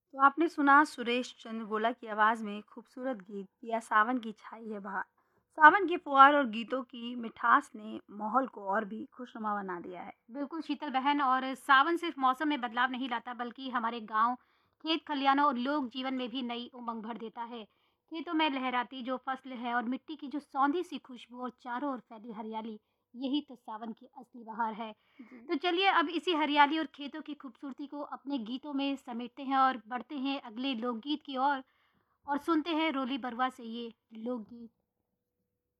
तो आपने सुना सुरेश चंद्र गोला की आवाज़ में खूबसूरत गीत या सावन की छाई है बहार। सावन की फुहार और गीतों की मिठास ने माहौल को और भी खुशनुमा बना दिया है। बिल्कुल शीतल बहन, और सावन सिर्फ मौसम में बदलाव नहीं लाता बल्कि हमारे गांव, खेत खलियानों और लोक जीवन में भी नई उमंग भर देता है। खेतों में लहराती जो फसल है और मिट्टी की जो सौंधी सी खुशबू और चारों ओर फैली हरियाली, यही तो सावन की असली बहार है। जी। तो चलिए अब इसी हरियाली और खेतों की खूबसूरती को अपने गीतों में समेटते हैं और बढ़ते हैं अगले लोकगीत की ओर और सुनते हैं रोली बरुआ से ये लोकगीत।